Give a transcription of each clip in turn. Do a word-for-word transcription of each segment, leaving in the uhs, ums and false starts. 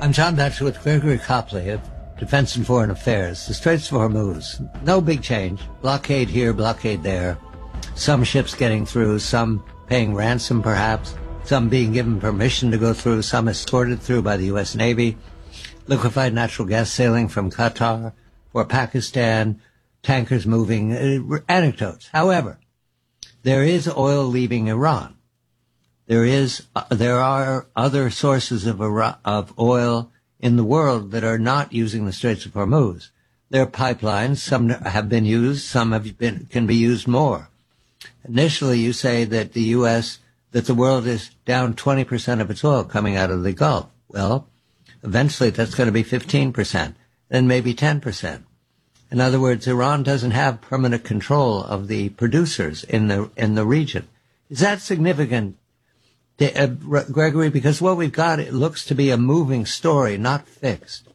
I'm John Batchelor with Gregory Copley of Defense and Foreign Affairs. The Straits of Hormuz, no big change. Blockade here, blockade there. Some ships getting through, some paying ransom perhaps, some being given permission to go through, some escorted through by the U S Navy. Liquefied natural gas sailing from Qatar or Pakistan, tankers moving, uh, anecdotes. However, there is oil leaving Iran. There is, uh, there are other sources of, Ira- of oil in the world that are not using the Straits of Hormuz. There are pipelines. Some have been used. Some have been, can be used more. Initially, you say that the U S, that the world is down twenty percent of its oil coming out of the Gulf. Well, eventually that's going to be fifteen percent, then maybe ten percent. In other words, Iran doesn't have permanent control of the producers in the, in the region. Is that significant, uh, Gregory? Because what we've got, it looks to be a moving story, not fixed.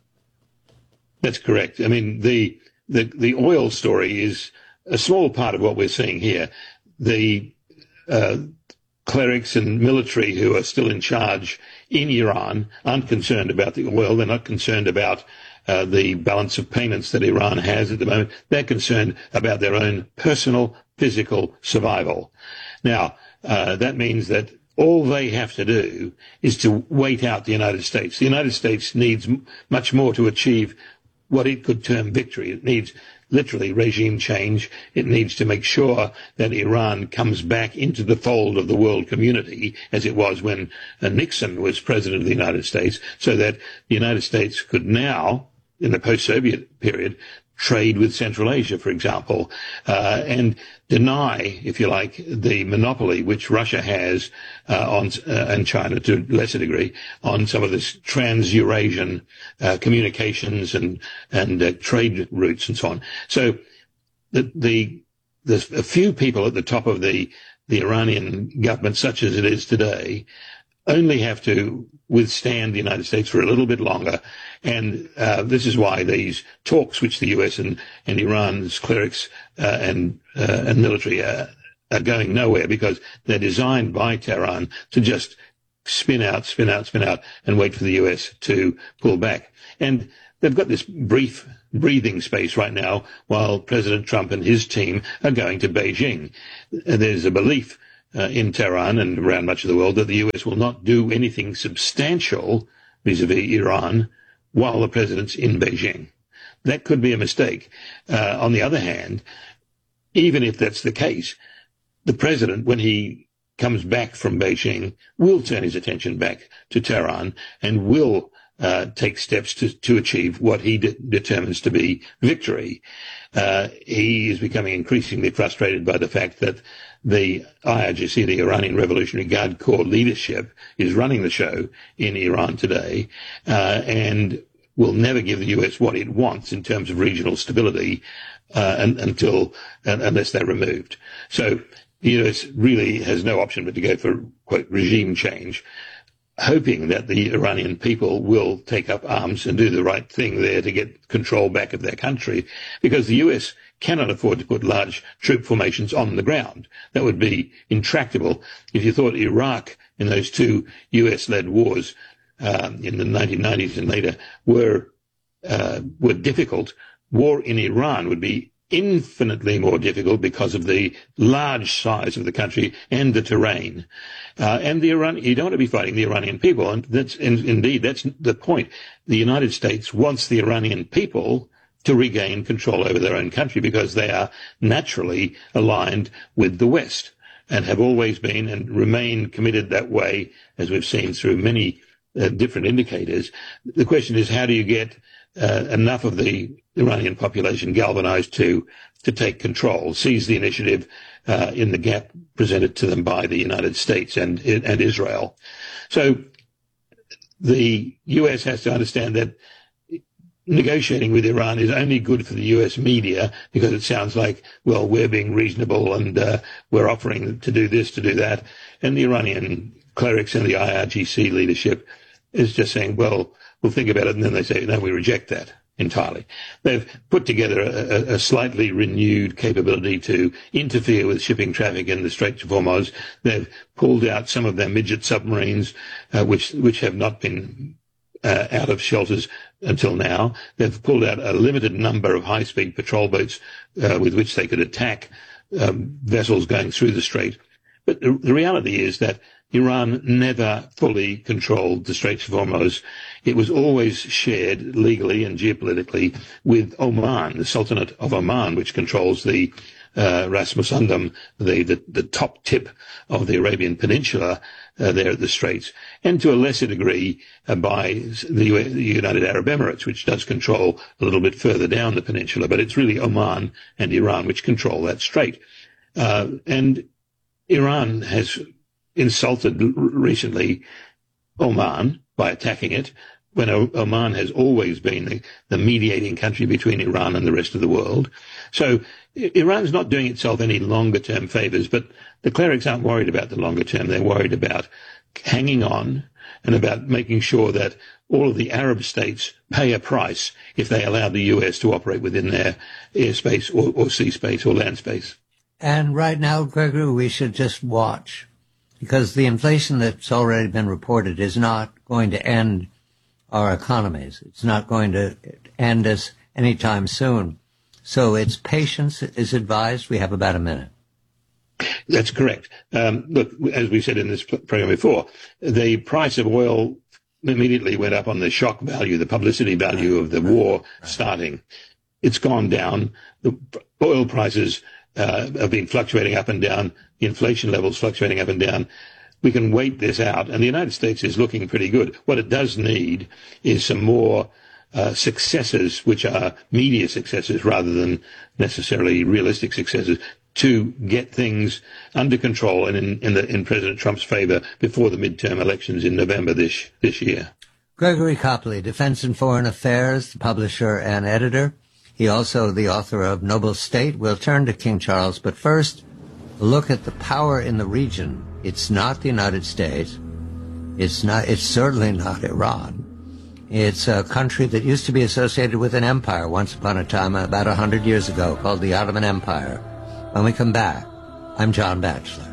That's correct. I mean, the, the, the oil story is a small part of what we're seeing here. The, uh, clerics and military who are still in charge in Iran aren't concerned about the oil. They're not concerned about uh, the balance of payments that Iran has at the moment. They're concerned about their own personal, physical survival. Now, uh, that means that all they have to do is to wait out the United States. The United States needs m- much more to achieve what it could term victory. It needs literally regime change. It needs to make sure that Iran comes back into the fold of the world community as it was when uh, Nixon was president of the United States, so that the United States could now, in the post-Soviet period, trade with Central Asia, for example, uh, and deny, if you like, the monopoly which Russia has uh, on uh, and China to a lesser degree on some of this trans-Eurasian uh, communications and and uh, trade routes and so on. So the the there's a few people at the top of the the Iranian government, such as it is today, only have to withstand the United States for a little bit longer. And uh, this is why these talks, which the U S and, and Iran's clerics uh, and uh, and military are, are going nowhere, because they're designed by Tehran to just spin out, spin out, spin out, and wait for the U S to pull back. And they've got this brief breathing space right now while President Trump and his team are going to Beijing. There's a belief Uh, in Tehran and around much of the world that the U S will not do anything substantial vis-a-vis Iran while the president's in Beijing. That could be a mistake. Uh, on the other hand, even if that's the case, the president, when he comes back from Beijing, will turn his attention back to Tehran and will uh, take steps to, to achieve what he de- determines to be victory. Uh, he is becoming increasingly frustrated by the fact that the I R G C, the Iranian Revolutionary Guard Corps leadership, is running the show in Iran today, uh, and will never give the U S what it wants in terms of regional stability uh, and, until uh, unless they're removed. So the U S really has no option but to go for, quote, regime change, hoping that the Iranian people will take up arms and do the right thing there to get control back of their country, because the U S cannot afford to put large troop formations on the ground. That would be intractable. If you thought Iraq in those two U S-led wars um, in the nineteen nineties and later were uh, were difficult, war in Iran would be infinitely more difficult because of the large size of the country and the terrain. Uh, and the Iran, you don't want to be fighting the Iranian people. And that's, in, indeed, that's the point. The United States wants the Iranian people to regain control over their own country because they are naturally aligned with the West and have always been and remain committed that way, as we've seen through many uh, different indicators. The question is, how do you get uh, enough of the Iranian population galvanized to to take control, seize the initiative uh, in the gap presented to them by the United States and and Israel? So the U S has to understand that negotiating with Iran is only good for the U S media, because it sounds like, well, we're being reasonable and uh, we're offering to do this, to do that. And the Iranian clerics and the I R G C leadership is just saying, well, we'll think about it. And then they say, no, we reject that entirely. They've put together a, a slightly renewed capability to interfere with shipping traffic in the Straits of Hormuz. They've pulled out some of their midget submarines, uh, which which have not been uh, out of shelters until now. They've pulled out a limited number of high-speed patrol boats uh, with which they could attack um, vessels going through the strait. But the, the reality is that Iran never fully controlled the Straits of Hormuz. It was always shared legally and geopolitically with Oman, the Sultanate of Oman, which controls the uh, Ras Musandam, the, the, the top tip of the Arabian Peninsula uh, there at the Straits, and to a lesser degree uh, by the, U- the United Arab Emirates, which does control a little bit further down the peninsula. But it's really Oman and Iran which control that strait. Uh, and Iran has insulted recently Oman by attacking it, when o- Oman has always been the, the mediating country between Iran and the rest of the world. So I- Iran's not doing itself any longer-term favors, but the clerics aren't worried about the longer term. They're worried about hanging on and about making sure that all of the Arab states pay a price if they allow the U S to operate within their airspace or, or sea space or land space. And right now, Gregory, we should just watch, because the inflation that's already been reported is not going to end our economies. It's not going to end us anytime soon. So it's patience is advised. We have about a minute. That's correct. Um, look, as we said in this program before, the price of oil immediately went up on the shock value, the publicity value of the war starting. It's gone down. The oil prices uh, have been fluctuating up and down. The inflation levels fluctuating up and down. We can wait this out, and the United States is looking pretty good. What it does need is some more uh, successes, which are media successes rather than necessarily realistic successes, to get things under control and in, in, the, in President Trump's favor before the midterm elections in November this, this year. Gregory Copley, Defense and Foreign Affairs, the publisher and editor. He also the author of Noble State. We'll turn to King Charles, but first, a look at the power in the region. It's not the United States. It's not. It's certainly not Iran. It's a country that used to be associated with an empire once upon a time, about a hundred years ago, called the Ottoman Empire. When we come back, I'm John Batchelor.